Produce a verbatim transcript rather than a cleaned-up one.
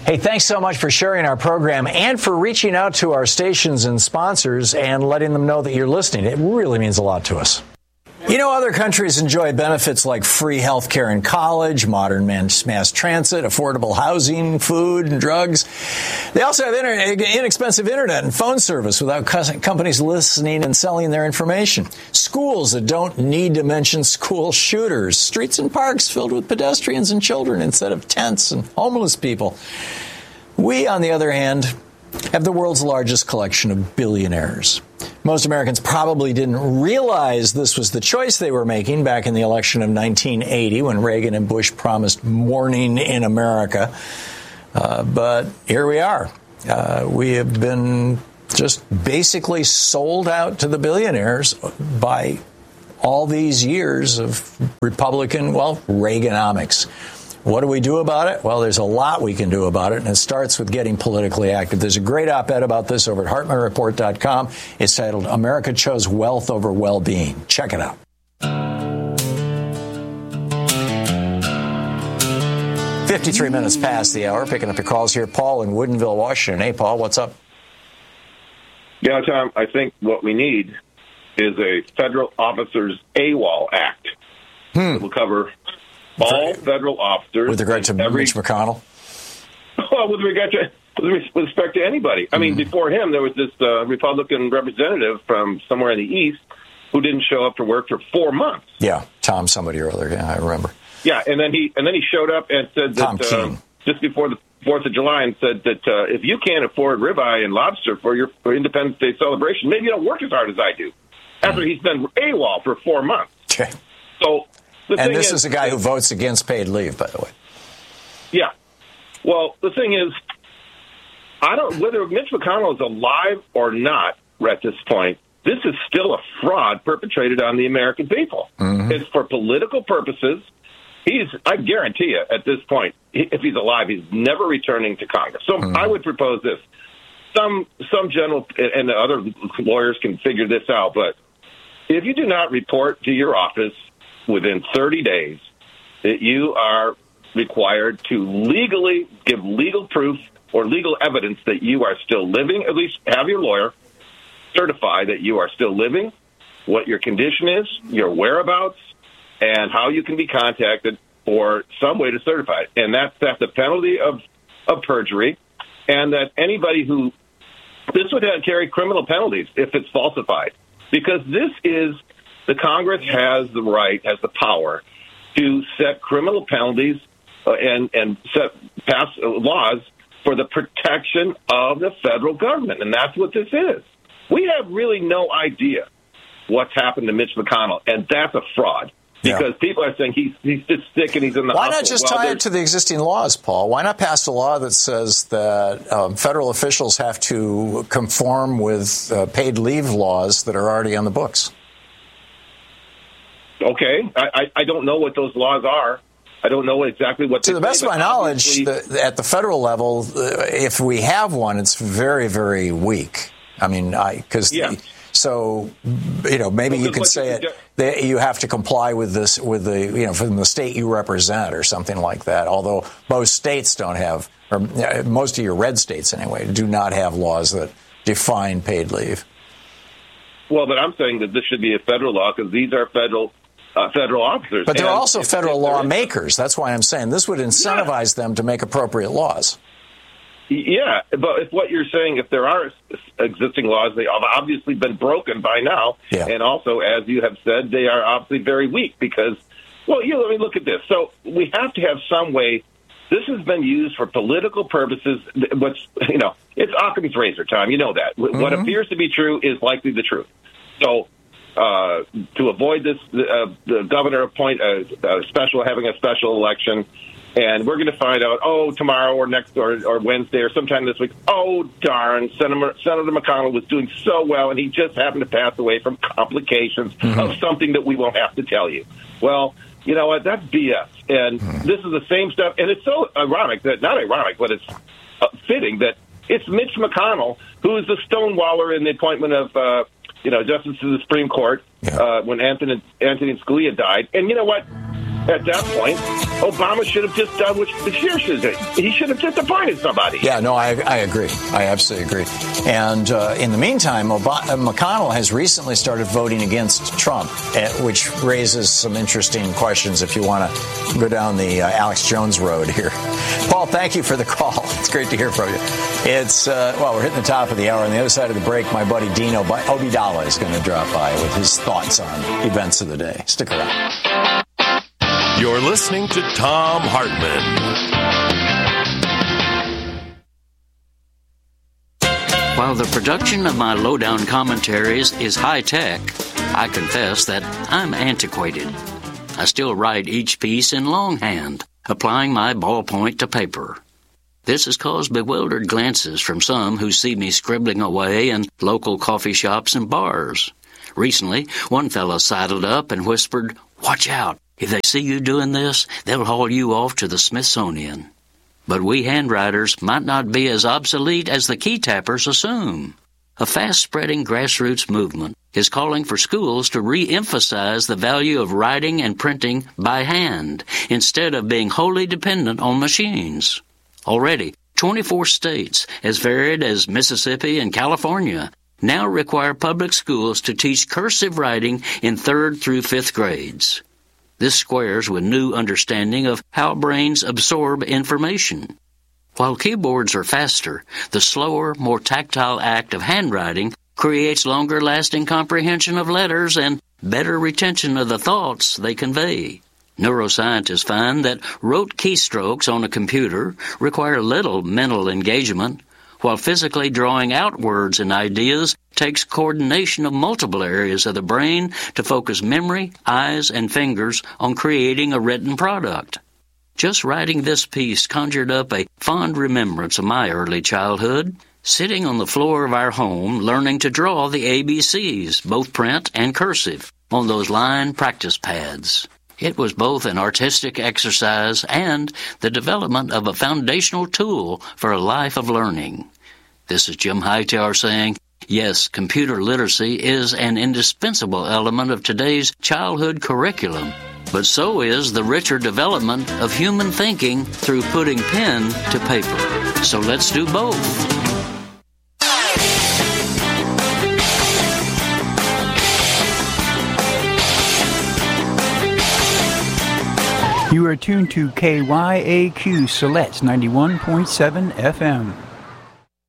Hey, thanks so much for sharing our program and for reaching out to our stations and sponsors and letting them know that you're listening. It really means a lot to us. You know, other countries enjoy benefits like free health care in college, modern mass transit, affordable housing, food, and drugs. They also have internet, inexpensive internet and phone service without companies listening and selling their information. Schools that don't need to mention school shooters. Streets and parks filled with pedestrians and children instead of tents and homeless people. We, on the other hand, have the world's largest collection of billionaires. Most Americans probably didn't realize this was the choice they were making back in the election of nineteen eighty when Reagan and Bush promised morning in America. Uh, but here we are. Uh, we have been just basically sold out to the billionaires by all these years of Republican, well, Reaganomics. What do we do about it? Well, there's a lot we can do about it, and it starts with getting politically active. There's a great op-ed about this over at Hartman Report dot com. It's titled, America Chose Wealth Over Well-Being. Check it out. fifty-three minutes past the hour. Picking up your calls here. Paul in Woodinville, Washington. Hey, Paul, what's up? Yeah, Tom, I think what we need is a Federal Officers AWOL Act. Hmm. It will cover all federal officers. With regard to every, Mitch McConnell? Well, with regard to, with respect to anybody. I mean, mm-hmm. before him, there was this uh, Republican representative from somewhere in the East who didn't show up to work for four months. Yeah, Tom somebody earlier. Yeah, I remember. Yeah, and then he and then he showed up and said that uh, just before the Fourth of July and said that uh, if you can't afford ribeye and lobster for your for Independence Day celebration, maybe you don't work as hard as I do. After mm-hmm. he's been AWOL for four months. Okay. So. The and this is, is a guy who votes against paid leave, by the way. Yeah. Well, the thing is, I don't whether Mitch McConnell is alive or not at this point, this is still a fraud perpetrated on the American people. Mm-hmm. It's for political purposes. He's, I guarantee you, at this point, if he's alive, he's never returning to Congress. So mm-hmm. I would propose this. Some, some general, and the other lawyers can figure this out, but if you do not report to your office within thirty days, that you are required to legally give legal proof or legal evidence that you are still living, at least have your lawyer certify that you are still living, what your condition is, your whereabouts, and how you can be contacted, or some way to certify it. And that's, that's the penalty of, of perjury, and that anybody who, this would have, carry criminal penalties if it's falsified, because this is, the Congress has the right, has the power to set criminal penalties uh, and, and set, pass uh, laws for the protection of the federal government. And that's what this is. We have really no idea what's happened to Mitch McConnell, and that's a fraud. Because yeah. people are saying he's he's just sick and he's in the Why hospital. not just well, tie it to the existing laws, Paul? Why not pass a law that says that um, federal officials have to conform with uh, paid leave laws that are already on the books? Okay. I, I don't know what those laws are. I don't know exactly what. To the best of my knowledge, the, at the federal level, uh, if we have one, it's very, very weak. I mean, I because yeah. so you know maybe well, you could say it. That you have to comply with this with the you know from the state you represent or something like that. Although most states don't have, or most of your red states anyway, do not have laws that define paid leave. Well, but I'm saying that this should be a federal law because these are federal. Uh, federal officers. But they're and also if, federal if lawmakers. That's why I'm saying this would incentivize yeah. them to make appropriate laws. Yeah, but if what you're saying, if there are existing laws, they have obviously been broken by now. Yeah. And also, as you have said, they are obviously very weak because, well, you know, let me look at this. So we have to have some way. This has been used for political purposes. What's, you know, it's Occam's razor, Tom. You know that. Mm-hmm. What appears to be true is likely the truth. So, Uh, to avoid this, uh, the governor appoint a, a special, having a special election, and we're going to find out, oh, tomorrow or next or, or Wednesday or sometime this week, oh, darn, Senator, Senator McConnell was doing so well, and he just happened to pass away from complications mm-hmm. of something that we won't have to tell you. Well, you know what, that's B S, and mm-hmm. this is the same stuff, and it's so ironic, that not ironic, but it's uh, fitting that it's Mitch McConnell who is the stonewaller in the appointment of uh, you know, justice to the Supreme Court yeah. uh, when Anthony Anthony Scalia died. And you know what? At that point, Obama should have just done what Bashir should have. He should have just appointed somebody. Yeah, no, I, I agree. I absolutely agree. And uh, in the meantime, Obama, McConnell has recently started voting against Trump, which raises some interesting questions if you want to go down the uh, Alex Jones road here. Paul, thank you for the call. It's great to hear from you. It's, uh, well, we're hitting the top of the hour. On the other side of the break, my buddy Dino Ovidala is going to drop by with his thoughts on events of the day. Stick around. You're listening to Thom Hartmann. While the production of my lowdown commentaries is high-tech, I confess that I'm antiquated. I still write each piece in longhand, applying my ballpoint to paper. This has caused bewildered glances from some who see me scribbling away in local coffee shops and bars. Recently, one fellow sidled up and whispered, "Watch out. If they see you doing this, they'll haul you off to the Smithsonian." But we handwriters might not be as obsolete as the key tappers assume. A fast-spreading grassroots movement is calling for schools to re-emphasize the value of writing and printing by hand instead of being wholly dependent on machines. Already, twenty-four states, as varied as Mississippi and California, now require public schools to teach cursive writing in third through fifth grades. This squares with new understanding of how brains absorb information. While keyboards are faster, the slower, more tactile act of handwriting creates longer-lasting comprehension of letters and better retention of the thoughts they convey. Neuroscientists find that rote keystrokes on a computer require little mental engagement, while physically drawing out words and ideas takes coordination of multiple areas of the brain to focus memory, eyes, and fingers on creating a written product. Just writing this piece conjured up a fond remembrance of my early childhood, sitting on the floor of our home learning to draw the A B Cs, both print and cursive, on those line practice pads. It was both an artistic exercise and the development of a foundational tool for a life of learning. This is Jim Hightower saying, yes, computer literacy is an indispensable element of today's childhood curriculum, but so is the richer development of human thinking through putting pen to paper. So let's do both. You are tuned to K Y A Q Siletz ninety-one point seven F M.